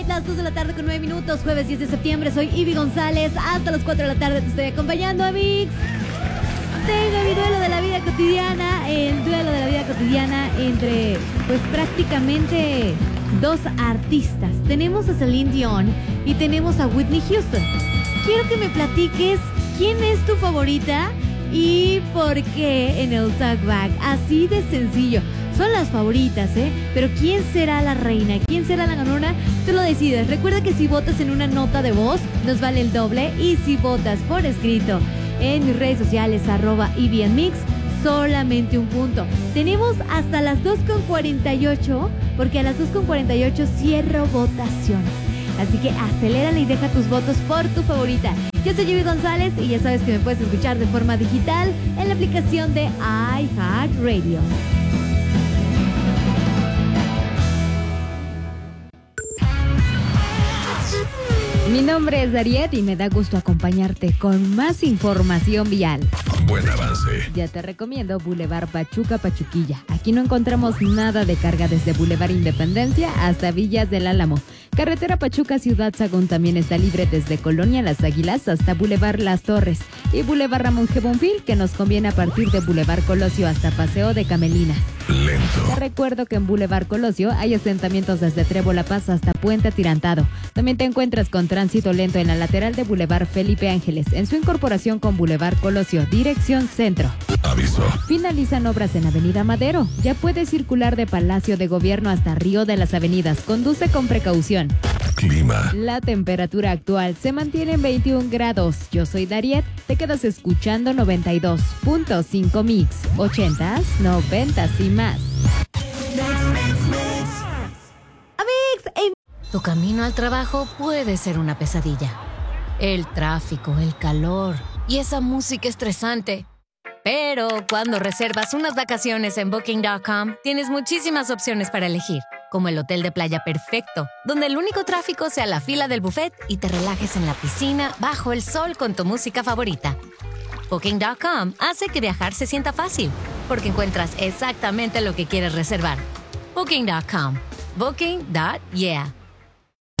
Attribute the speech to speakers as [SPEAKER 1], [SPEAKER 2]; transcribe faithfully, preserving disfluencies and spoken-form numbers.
[SPEAKER 1] Las dos de la tarde con nueve minutos, jueves diez de septiembre. Soy Ivy González. Hasta las cuatro de la tarde te estoy acompañando, amigos. Tengo mi duelo de la vida cotidiana. El duelo de la vida cotidiana entre, pues, prácticamente dos artistas. Tenemos a Celine Dion y tenemos a Whitney Houston. Quiero que me platiques quién es tu favorita y por qué en el Talkback. Así de sencillo. Son las favoritas, ¿eh? Pero ¿quién será la reina? ¿Quién será la ganona? Tú lo decides. Recuerda que si votas en una nota de voz, nos vale el doble. Y si votas por escrito en mis redes sociales, arroba Ivy and Mix, solamente un punto. Tenemos hasta las dos con cuarenta y ocho, porque a las dos con cuarenta y ocho cierro votaciones. Así que acelérale y deja tus votos por tu favorita. Yo soy Ivy González y ya sabes que me puedes escuchar de forma digital en la aplicación de iHeartRadio. Mi nombre es Dariet y me da gusto acompañarte con más información vial.
[SPEAKER 2] Buen avance.
[SPEAKER 1] Ya te recomiendo Boulevard Pachuca Pachuquilla. Aquí no encontramos nada de carga desde Boulevard Independencia hasta Villas del Álamo. Carretera Pachuca Ciudad Sagún también está libre desde Colonia Las Águilas hasta Boulevard Las Torres. Y Boulevard Ramón G. Bonfil, que nos conviene a partir de Boulevard Colosio hasta Paseo de Camelinas.
[SPEAKER 2] Lento.
[SPEAKER 1] Te recuerdo que en Boulevard Colosio hay asentamientos desde Trébol La Paz hasta Puente Atirantado. También te encuentras con tránsito lento en la lateral de Boulevard Felipe Ángeles, en su incorporación con Boulevard Colosio, dirección centro.
[SPEAKER 2] Aviso.
[SPEAKER 1] Finalizan obras en Avenida Madero. Ya puedes circular de Palacio de Gobierno hasta Río de las Avenidas. Conduce con precaución.
[SPEAKER 2] Clima.
[SPEAKER 1] La temperatura actual se mantiene en veintiún grados. Yo soy Dariet. Te quedas escuchando noventa y dos punto cinco Mix. ochentas, noventas y más. Amigos, hey.
[SPEAKER 3] Tu camino al trabajo puede ser una pesadilla. El tráfico, el calor y esa música estresante. Pero cuando reservas unas vacaciones en Booking punto com, tienes muchísimas opciones para elegir, como el hotel de playa perfecto, donde el único tráfico sea la fila del buffet y te relajes en la piscina bajo el sol con tu música favorita. Booking punto com hace que viajar se sienta fácil, porque encuentras exactamente lo que quieres reservar. Booking punto com. Booking. Yeah.